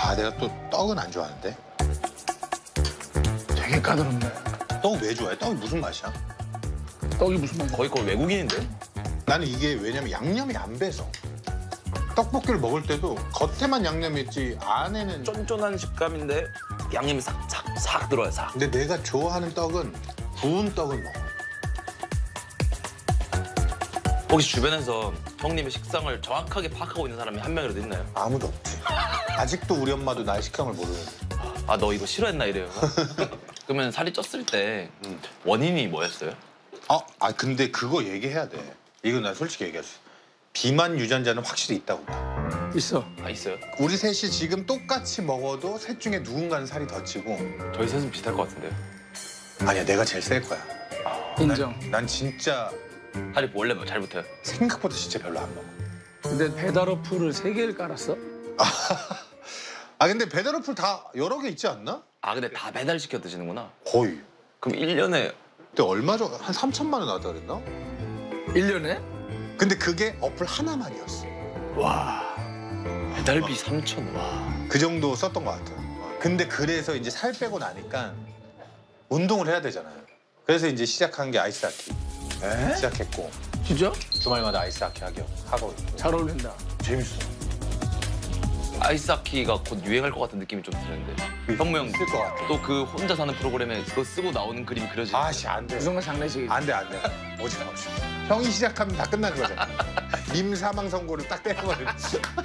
아, 내가 또 떡은 안 좋아하는데. 되게 까다롭네. 떡 왜 좋아해? 떡이 무슨 맛이야? 떡이 무슨 맛이야? 거의 외국인인데? 나는 이게 왜냐면 양념이 안 배서. 떡볶이를 먹을 때도 겉에만 양념이 있지 안에는 쫀쫀한 식감인데 양념이 싹 들어요, 싹. 근데 내가 좋아하는 떡은 구운 떡을 먹어. 혹시 주변에서 형님의 식성을 정확하게 파악하고 있는 사람이 한 명이라도 있나요? 아무도 없지. 아직도 우리 엄마도 나의 식성을 모르는데. 아, 너 이거 싫어했나 이래요. 그러면 살이 쪘을 때 원인이 뭐였어요? 근데 그거 얘기해야 돼. 이거 나 솔직히 얘기했어. 비만 유전자는 확실히 있다고 봐. 있어. 아, 있어요? 우리 셋이 지금 똑같이 먹어도 셋 중에 누군가는 살이 더 찌고. 저희 셋은 비슷할 것 같은데요. 아니야, 내가 제일 셀 거야. 인정. 난 진짜 살이 원래 잘 붙어요. 생각보다 진짜 별로 안 먹어. 근데 배달 어플을 3개를 깔았어? 근데 배달 어플 다 여러 개 있지 않나? 아, 근데 다 배달시켜 드시는구나. 거의. 그럼 1년에 그때 얼마 전에 한 3천만 원 나왔다 그랬나? 1년에? 근데 그게 어플 하나만이었어. 배달비 3천. 와. 그 정도 썼던 것 같아. 근데 그래서 이제 살 빼고 나니까 운동을 해야 되잖아요. 그래서 이제 시작한 게 아이스하키. 시작했고 진짜? 주말마다 아이스하키 하고 있고. 잘 어울린다. 재밌어. 아이스하키가 곧 유행할 것 같은 느낌이 좀 드는데. 현무 형, 있을 것 같아. 또 그 혼자 사는 프로그램에 그거 쓰고 나오는 그림이 그려지는 아씨, 안 돼. 무슨 장례식이지? 안 돼, 안 돼. 오지 마. 형이 시작하면 다 끝나는 거잖아. 밈 사망 선고를 딱 때려버리는.